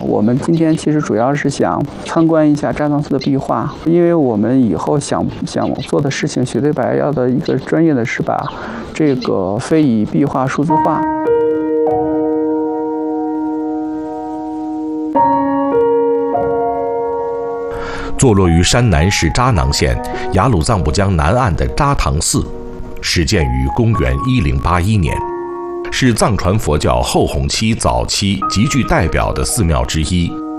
我们今天其实主要是想参观一下扎唐寺的壁画，因为我们以后想做的事情，雪对白要的一个专业的是把这个非遗壁画数字化。 坐落于山南市扎囊县雅鲁藏布江南岸的扎唐寺，始建于公元1081年，是藏传佛教后弘期早期极具代表的寺庙之一。